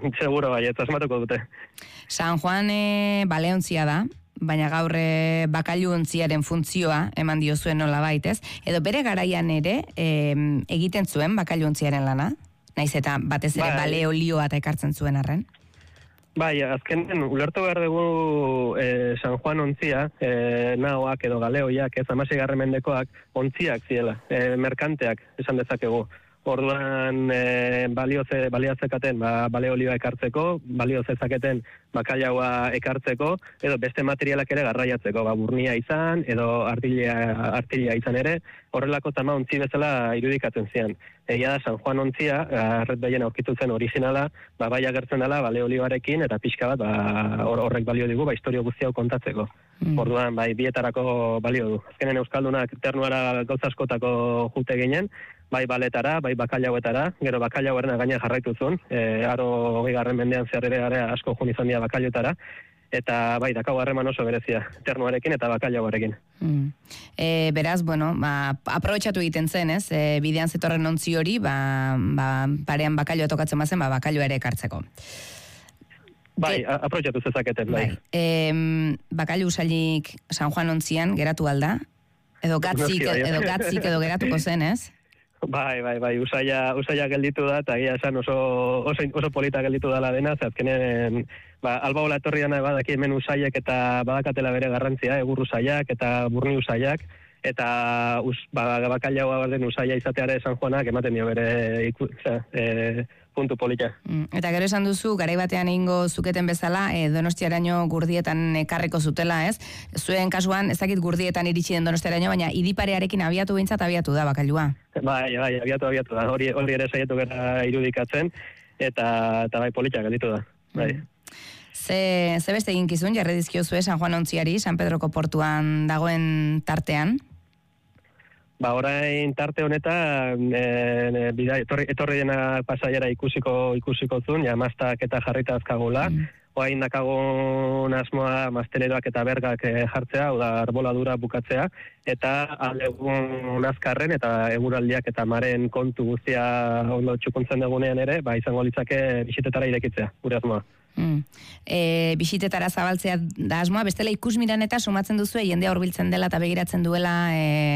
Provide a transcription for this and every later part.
seguro bai, ez asmatuko dute. San Juan baleontzia da, baina gaur bakailu ontziaren funtzioa eman diozuen nolabait, ez? Edo bere garaian ere egiten zuen bakailu ontziaren lana? Naiz eta batez ere bale olioa eta ekartzen zuen arren? Bai, azkenen ulertu behar dugu San Juan ontzia, naoak edo galeoiak, ez 16. mendekoak ontziak ziela, merkanteak esan dezakegu. Orduan baliozekaten bale olioa ekartzeko, baliozezaketen bakailaua ekartzeko, edo beste materialak ere garraiatzeko, burnia izan, edo artilia izan ere, horrelako tama ontzi bezala irudikatzen zian. Egia da San Juan ontzia, Red Bayen aurkitu zen originala, bai agertzen dela bale olioarekin, eta pixka bat horrek balio digu, historio guzti hau kontatzeko. Orduan, bietarako balio du. Azkenen Euskaldunak ternuara gauza askotako jute ginen, bai baletara, bai bakailauetara, gero bakailauerena gaina jarraitu zuen, aro 20. mendean zer ere asko jun izan dira bakailuetara, eta bai, dakau harreman oso berezia, ternuarekin eta bakailauarekin. Beraz, aprobetxatu egiten zen, ez? Bidean zetorren ontzi hori, parean bakailua tokatzen bazen, bakailua ere ekartzeko. Bai, aprobetxatu zezaketen, bai. Bakailu usailik San Juan ontzian geratu alda? Edo gatzik edo geratuko zen, ez? Bai, usaia gelditu da, eta egia esan oso polita gelditu dela dena, azkenen, albaola etorriana badaki hemen usaiek eta badakatela bere garrantzia, egur usaiak eta burni usaiak, eta bakailaua den usaia izateare San Juanak ematen dio bere puntu polita. Eta gero esan duzu, garai batean egingo zuketen bezala, Donostiaraino gurdietan ekarriko zutela, ez? Zuen kasuan, ez dakit gurdietan iritsi den Donostiaraino, baina idiparearekin abiatu da bakailua. Bai, abiatu da. Hori ere saiatu gara irudikatzen, eta bai polita gelditu da. Bai. Ze beste eginkizun jarri dizkiozue San Juan ontziari, San Pedroko portuan dagoen tartean? Orain tarte honetan etorri dena pasaiara ikusiko zuen, maztak eta jarrita azkagula. Orain dakagun asmoa mazteleroak eta bergak jartzea, oda arboladura bukatzea, eta alegun azkarren eta eguraldiak eta maren kontu guztia ondo txukuntzen dugunean ere, izango litzake bisitetara irekitzea, gure asmoa. Bisitetara zabaltzea da asmoa, bestela ikusmiran eta sumatzen duzu jendea hurbiltzen dela eta begiratzen duela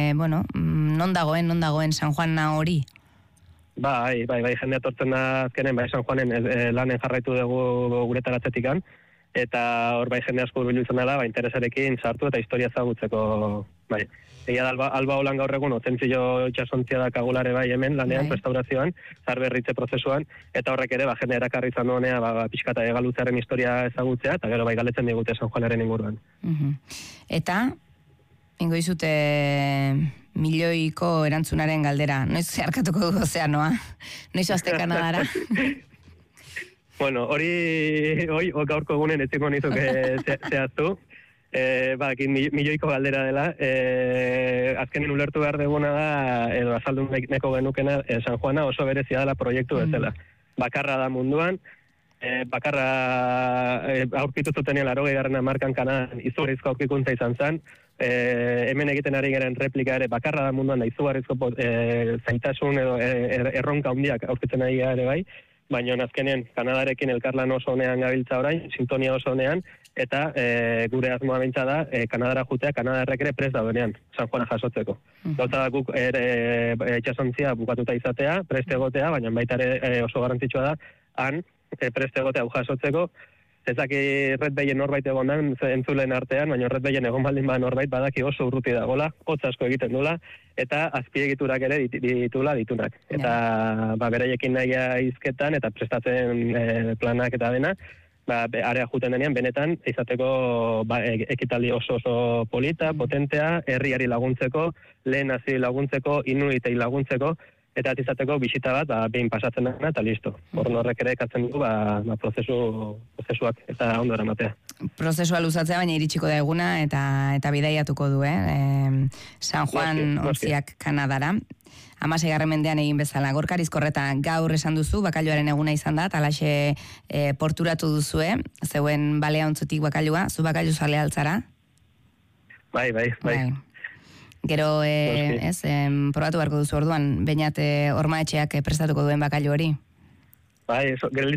non dagoen San Juana hori? Bai, jendea tortzen da azkenen, San Juanen lanen jarraitu dugu guretaratzetikan, eta hor jende asko hurbiltzen dela, interesarekin sartu eta historia zagutzeko, bai. Egia da alba holan gaur egun, otentzio itxasontzia da kagulare hemen, lanean, restaurazioan, zarberritze prozesuan, eta horrek ere, jende erakarri izan duenea, pixkata egalutzearen historia ezagutzea, eta gero galetzen digute San Juanaren inguruan. Eta, ingo izute milioiko erantzunaren galdera, noiz zeharkatuko du ozeanoa? Noiz oazte Kanadara? Bueno, hori gaurko egunen etziko nizuke zehaztu. Milioiko galdera dela, azkenen ulertu behar deguna da, edo azaldu neko genukena, San Juana oso berezia dela proiektu bezala. Bakarra da munduan, bakarra aurkitu zutenean 80. markan Kanadan izugarrizko aurkikuntza izan zen, hemen egiten ari garen replika ere bakarra da munduan da izugarrizko zaitasun edo erronka handiak aurkitzen ari gara ere bai, baina azkenean Kanadarekin elkarlan oso honean gabiltza orain, sintonia oso honean, eta gure asmoa bintza da Kanadara jutea, Kanadarrek ere prest daudenean, San Juana jasotzeko. Gauza da guk itxasontzia bukatuta izatea, prest egotea, baina baita ere oso garrantzitsua da, han prest egotea jasotzeko, ezaki Red Bayen norbait egonan entzulen artean, baina Red Bayen egon baldin norbait badaki oso urruti dagoela, hotz asko egiten dula, eta azpiegiturak ere ditunak. Eta beraiekin nahia izketan, eta prestatzen planak eta dena, area juten denean, benetan, izateko ekitaldi oso polita, potentea, herriari laguntzeko, lehen hazi laguntzeko, inuitei laguntzeko, eta izateko bisita bat, behin pasatzen dena, eta listo. Horrek ere ekatzen dugu, prozesuak eta ondo eramatea. Prozesua luzatzea, baina iritsiko da eguna, eta bidaiatuko du, San Juan ontziak Kanadara. 16. mendean egin bezala. Gorka Arizkorreta, gaur esan duzu, bakailuaren eguna izan da, talaxe porturatu duzue, zeuen balea ontzutik bakailua, zu bakailu zale altzara? Bai. Gero, probatu beharko duzu orduan, bainat Ormaetxeak prestatuko duen bakailu hori? Bai,